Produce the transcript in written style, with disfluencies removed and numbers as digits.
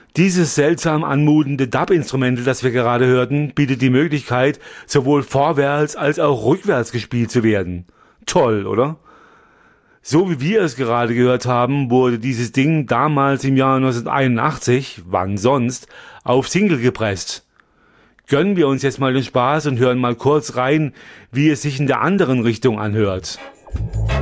Dieses seltsam anmutende Dub-Instrumental, das wir gerade hörten, bietet die Möglichkeit, sowohl vorwärts als auch rückwärts gespielt zu werden. Toll, oder? So wie wir es gerade gehört haben, wurde dieses Ding damals im Jahr 1981, wann sonst, auf Single gepresst. Gönnen wir uns jetzt mal den Spaß und hören mal kurz rein, wie es sich in der anderen Richtung anhört.